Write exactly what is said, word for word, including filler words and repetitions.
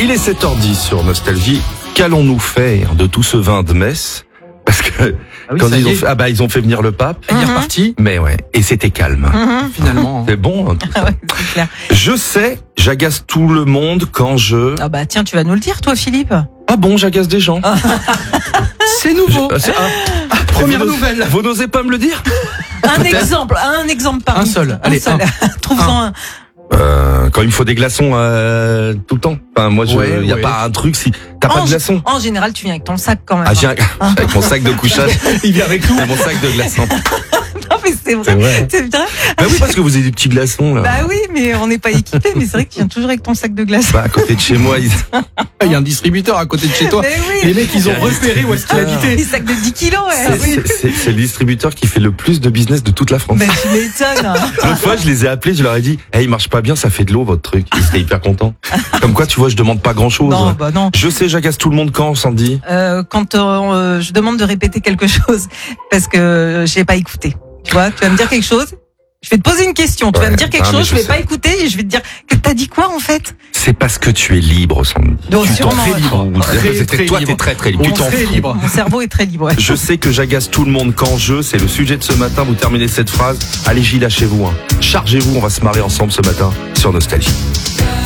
Il est sept heures dix sur Nostalgie. Qu'allons-nous faire de tout ce vin de Metz? Parce que Ah oui, quand ça ils y ont est. fait, ah bah ils ont fait venir le pape. Il est Mhm. reparti, Mais ouais, et c'était calme. Mhm. finalement. C'est bon. Hein, tout ça. Ah ouais, c'est clair. Je sais, j'agace tout le monde quand je. Ah bah tiens, tu vas nous le dire, toi, Philippe. Ah bon, j'agace des gens. C'est nouveau. Je- c'est- ah, Première vous n'osez- nouvelle. Vous n'osez pas me le dire? Un Peut-être. exemple, un exemple parmi Un seul. Allez, seul. Trouve-en un. Euh, quand il me faut des glaçons euh, tout le temps. Enfin, moi, je, Ouais, y a ouais. pas un truc si t'as pas En- de glaçons. En général, tu viens avec ton sac quand même. Ah, j'ai un- avec mon sac de couchage. Il vient avec nous. C'est mon sac de glaçons. Non, mais c'est vrai. C'est vrai. C'est vrai. Bah oui, parce que vous avez des petits glaçons là. Bah oui, mais on n'est pas équipé. Mais c'est vrai que tu viens toujours avec ton sac de glace. Bah, à côté de chez moi, ils... Il y a un distributeur à côté de chez toi. Mais Les oui. mecs, ils ont repéré où est-ce qu'il habitait. Des sacs de dix kilos, ouais. c'est, Oui. c'est- c'est- c'est le distributeur qui fait le plus de business de toute la France. Mais tu m'étonnes. L'autre fois, je les ai appelés, je leur ai dit, hey, il marche pas bien, ça fait de l'eau votre truc. Ils étaient hyper contents. Comme quoi, tu vois, je demande pas grand chose. Non, bah non. Je sais, j'agace tout le monde quand, Sandy. Euh, quand euh, je demande de répéter quelque chose parce que j'ai pas écouté. Tu vois, tu vas me dire quelque chose. Je vais te poser une question. Tu Ouais, vas me dire quelque ah, mais chose. je Je vais sais. pas écouter et je vais te dire que t'as dit quoi en fait. C'est parce que tu es libre, Sandy. Donc, tu t'en sûrement, fais ouais. libre. Très, C'est- très toi, libre. t'es très très libre. On Tu t'en serait fous. libre. Mon cerveau est très libre. Ouais. Je sais que j'agace tout le monde quand je, c'est le sujet de ce matin, vous terminez cette phrase. Allez, Gilles, lâchez-vous. Hein. Chargez-vous, on va se marrer ensemble ce matin sur Nostalgie.